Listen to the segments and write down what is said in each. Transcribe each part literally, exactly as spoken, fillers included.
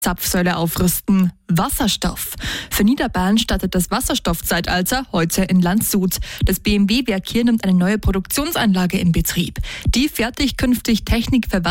Zapfsäule aufrüsten. Wasserstoff. Für Niederbayern startet das Wasserstoffzeitalter heute in Landshut. Das B M W-Werk hier nimmt eine neue Produktionsanlage in Betrieb. Die fertigt künftig Technik für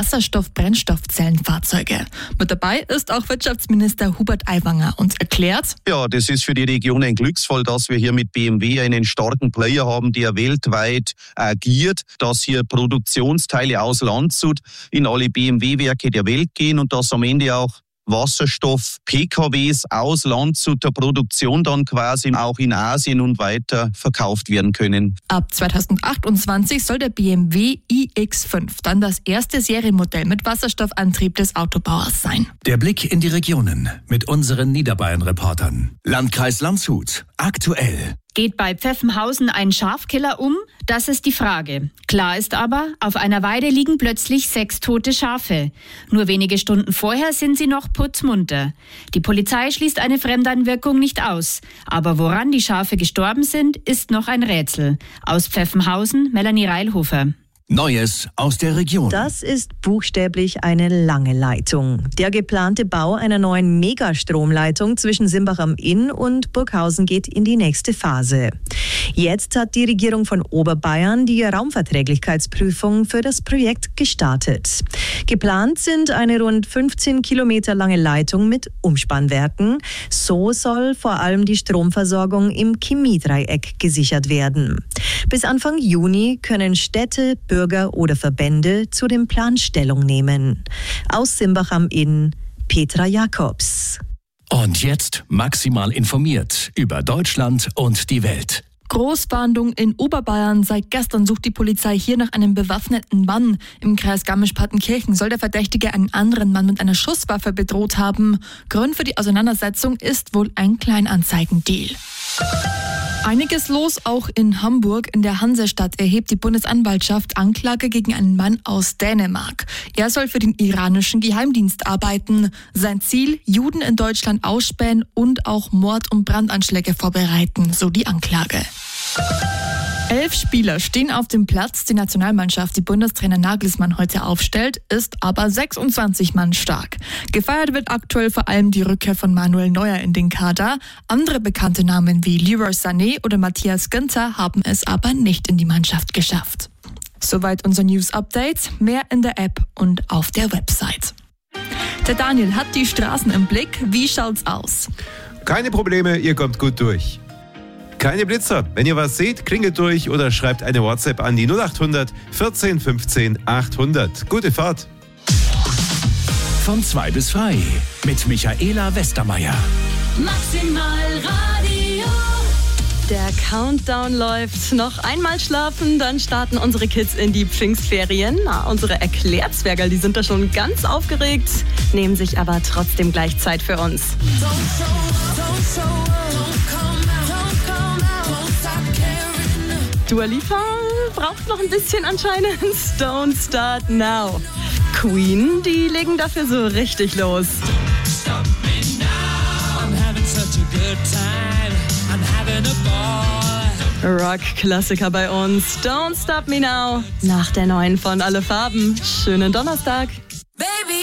Wasserstoff-Brennstoffzellenfahrzeuge. Mit dabei ist auch Wirtschaftsminister Hubert Aiwanger und erklärt: Ja, das ist für die Region ein Glücksfall, dass wir hier mit B M W einen starken Player haben, der weltweit agiert, dass hier Produktionsteile aus Landshut in alle B M W-Werke der Welt gehen und dass am Ende auch Wasserstoff-P K Ws aus Landshuter Produktion dann quasi auch in Asien und weiter verkauft werden können. Ab zweitausendachtundzwanzig soll der B M W i X fünf dann das erste Serienmodell mit Wasserstoffantrieb des Autobauers sein. Der Blick in die Regionen mit unseren Niederbayern-Reportern. Landkreis Landshut. Aktuell. Geht bei Pfeffenhausen ein Schafkiller um? Das ist die Frage. Klar ist aber, auf einer Weide liegen plötzlich sechs tote Schafe. Nur wenige Stunden vorher sind sie noch putzmunter. Die Polizei schließt eine Fremdeinwirkung nicht aus. Aber woran die Schafe gestorben sind, ist noch ein Rätsel. Aus Pfeffenhausen, Melanie Reilhofer. Neues aus der Region. Das ist buchstäblich eine lange Leitung. Der geplante Bau einer neuen Megastromleitung zwischen Simbach am Inn und Burghausen geht in die nächste Phase. Jetzt hat die Regierung von Oberbayern die Raumverträglichkeitsprüfung für das Projekt gestartet. Geplant sind eine rund fünfzehn Kilometer lange Leitung mit Umspannwerken. So soll vor allem die Stromversorgung im Chemiedreieck gesichert werden. Bis Anfang Juni können Städte, Bürger oder Verbände zu dem Plan Stellung nehmen. Aus Simbach am Inn, Petra Jakobs. Und jetzt maximal informiert über Deutschland und die Welt. Großfahndung in Oberbayern. Seit gestern sucht die Polizei hier nach einem bewaffneten Mann. Im Kreis Garmisch-Partenkirchen soll der Verdächtige einen anderen Mann mit einer Schusswaffe bedroht haben. Grund für die Auseinandersetzung ist wohl ein Kleinanzeigendeal. Einiges los auch in Hamburg. In der Hansestadt erhebt die Bundesanwaltschaft Anklage gegen einen Mann aus Dänemark. Er soll für den iranischen Geheimdienst arbeiten. Sein Ziel: Juden in Deutschland ausspähen und auch Mord- und Brandanschläge vorbereiten, so die Anklage. Elf Spieler stehen auf dem Platz. Die Nationalmannschaft, die Bundestrainer Nagelsmann heute aufstellt, ist aber sechsundzwanzig Mann stark. Gefeiert wird aktuell vor allem die Rückkehr von Manuel Neuer in den Kader. Andere bekannte Namen wie Leroy Sané oder Matthias Ginter haben es aber nicht in die Mannschaft geschafft. Soweit unser News-Update. Mehr in der App und auf der Website. Der Daniel hat die Straßen im Blick. Wie schaut's aus? Keine Probleme, ihr kommt gut durch. Keine Blitzer. Wenn ihr was seht, klingelt durch oder schreibt eine WhatsApp an die null acht hundert vierzehn fünfzehn achthundert. Gute Fahrt. Von zwei bis frei mit Michaela Westermeier. Maximal Radio. Der Countdown läuft. Noch einmal schlafen, dann starten unsere Kids in die Pfingstferien. Na, unsere Erklärzwergerl, die sind da schon ganz aufgeregt, nehmen sich aber trotzdem gleich Zeit für uns. Don't show, don't show, don't come out, don't come out, don't stop caring. Dua Lipa braucht noch ein bisschen anscheinend. Don't start now. Queen, die legen dafür so richtig los. Stop me now. I'm having such a good time. I'm having a ball. Rock-Klassiker bei uns. Don't Stop Me Now. Nach der neuen von Alle Farben. Schönen Donnerstag. Baby.